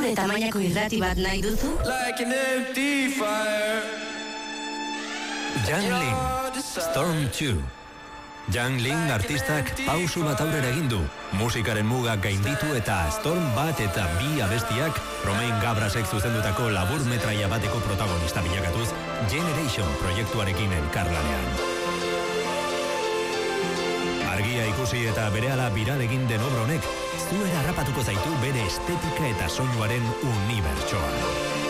Gure tamainako irrati bat nahi duzu? Like an empty fire. Yang Ling, Storm 2. Yang Ling artistak pausu bat aurrera egin du. Musikaren mugak gainditu eta Storm bat eta bi abestiak Romain Gabrasek zuzendutako labur metraia bateko protagonista bilakatuz Generation proiektuarekin elkarlanean. Argia ikusi eta berehala viral egin den obra honek zuera harrapatuko zaitu bere estetika eta soinuaren unibertsoa.